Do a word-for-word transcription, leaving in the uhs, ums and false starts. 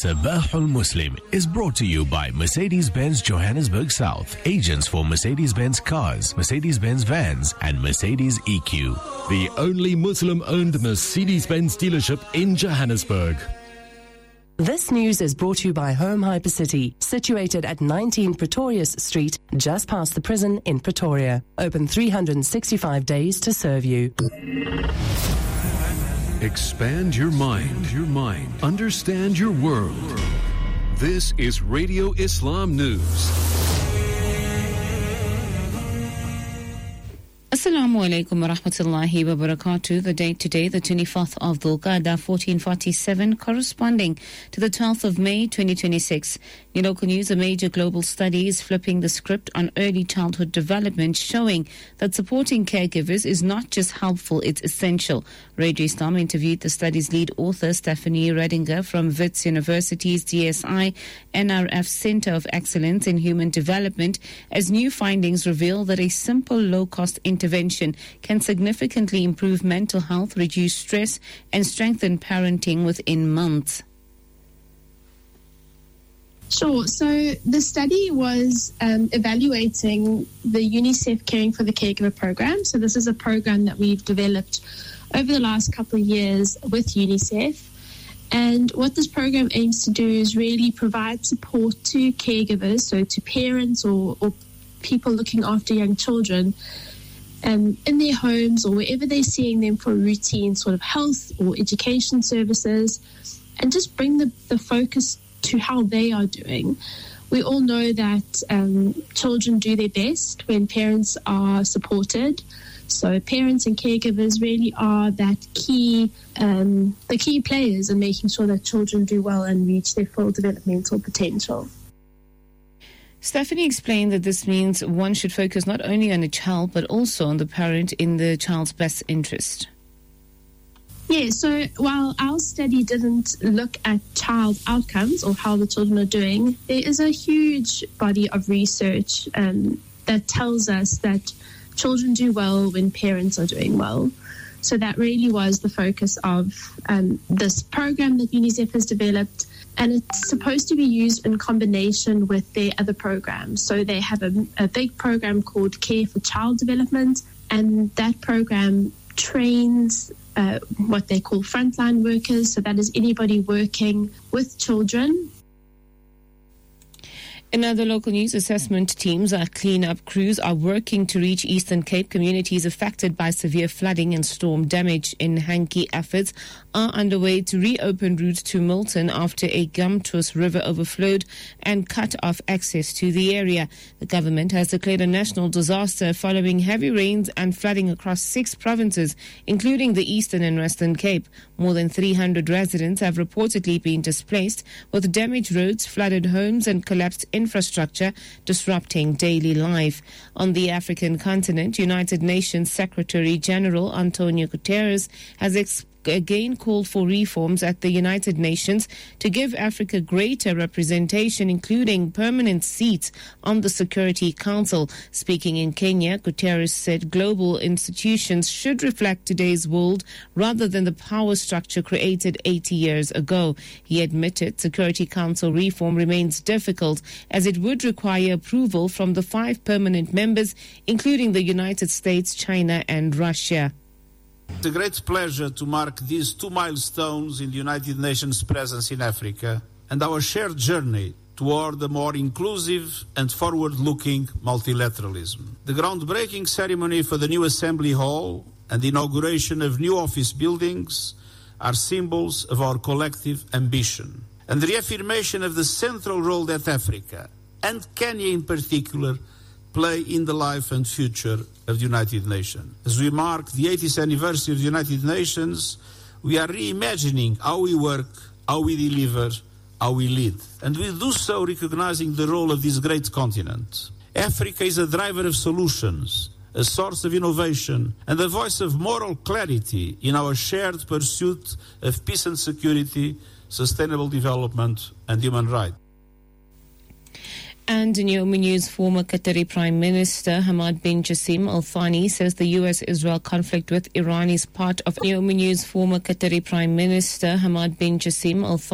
Sabahul Muslim is brought to you by Mercedes-Benz Johannesburg South, agents for Mercedes-Benz cars, Mercedes-Benz vans, and Mercedes E Q. The only Muslim-owned Mercedes-Benz dealership in Johannesburg. This news is brought to you by Home Hypercity, situated at nineteen Pretorius Street, just past the prison in Pretoria. Open three hundred sixty-five days to serve you. Expand your mind, your mind. Understand your world. This is Radio Islam News. Assalamu alaikum wa rahmatullahi wa barakatuh. The date today, the twenty-fourth of Dhul Qa'dah fourteen forty-seven, corresponding to the twelfth of May twenty twenty-six. In local news, a major global study is flipping the script on early childhood development, showing that supporting caregivers is not just helpful, it's essential. Radio Islam interviewed the study's lead author, Stephanie Redinger, from Wits University's D S I N R F Center of Excellence in Human Development, as new findings reveal that a simple, low-cost intervention can significantly improve mental health, reduce stress, and strengthen parenting within months. Sure. So the study was um, evaluating the UNICEF Caring for the Caregiver program. So this is a program that we've developed over the last couple of years with UNICEF. And what this program aims to do is really provide support to caregivers, so to parents or, or people looking after young children, Um, in their homes or wherever they're seeing them for routine sort of health or education services, and just bring the, the focus to how they are doing. We all know that um, children do their best when parents are supported. So parents and caregivers really are that key, um, the key players in making sure that children do well and reach their full developmental potential. Stephanie explained that this means one should focus not only on the child, but also on the parent in the child's best interest. Yeah, so while our study didn't look at child outcomes or how the children are doing, there is a huge body of research um, that tells us that children do well when parents are doing well. So that really was the focus of um, this program that UNICEF has developed. And it's supposed to be used in combination with their other programs. So they have a, a big program called Care for Child Development, and that program trains uh, what they call frontline workers. So that is anybody working with children. In other local news, assessment teams or clean-up crews are working to reach Eastern Cape communities affected by severe flooding and storm damage. In Hanki, efforts are underway to reopen routes to Milton after a Gumtoos River overflowed and cut off access to the area. The government has declared a national disaster following heavy rains and flooding across six provinces, including the Eastern and Western Cape. More than three hundred residents have reportedly been displaced, with damaged roads, flooded homes and collapsed infrastructure disrupting daily life. On the African continent, United Nations Secretary General Antonio Guterres has explained again called for reforms at the United Nations to give Africa greater representation, including permanent seats on the Security Council. Speaking in Kenya, Guterres said global institutions should reflect today's world rather than the power structure created eighty years ago. He admitted Security Council reform remains difficult, as it would require approval from the five permanent members, including the United States, China and Russia. It's a great pleasure to mark these two milestones in the United Nations presence in Africa and our shared journey toward a more inclusive and forward-looking multilateralism. The groundbreaking ceremony for the new Assembly Hall and the inauguration of new office buildings are symbols of our collective ambition, and the reaffirmation of the central role that Africa, and Kenya in particular, play in the life and future of the United Nations. As we mark the eightieth anniversary of the United Nations, we are reimagining how we work, how we deliver, how we lead. And we do so recognizing the role of this great continent. Africa is a driver of solutions, a source of innovation, and a voice of moral clarity in our shared pursuit of peace and security, sustainable development, and human rights. And in Yomi News, former Qatari Prime Minister Hamad bin Jassim Al Thani says the U S-Israel conflict with Iran is part of Yomi News. Former Qatari Prime Minister Hamad bin Jassim Al Thani